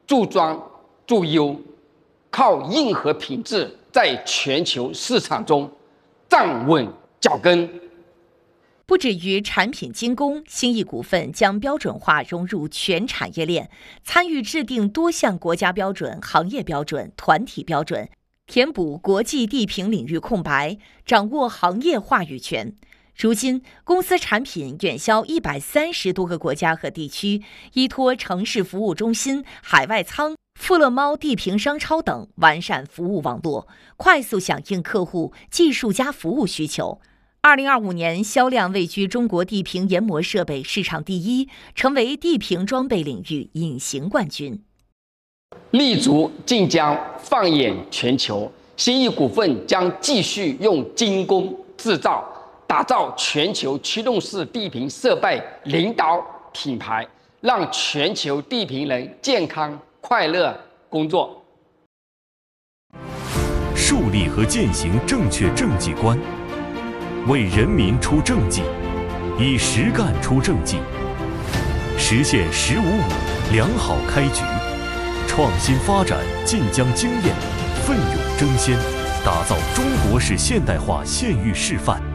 注庄注优，靠硬核品质在全球市场中站稳脚跟。 不止于产品精工，兴义股份将标准化融入全产业链，参与制定多项国家标准、行业标准、团体标准，填补国际地平领域空白，掌握行业话语权。如今，公司产品远销130多个国家和地区，依托城市服务中心、海外仓、富乐猫地平商超等完善服务网络，快速响应客户技术加服务需求。2025年销量位居中国地平研磨设备市场第一，成为地平装备领域隐形冠军。 立足晋江，放眼全球，兴义股份将继续用精工制造，打造全球驱动式地平设备领导品牌，让全球地平人健康快乐工作。 树立和践行正确政绩观，为人民出政绩，以实干出政绩，实现“1055”良好开局，创新发展晋江经验，奋勇争先，打造中国式现代化县域示范。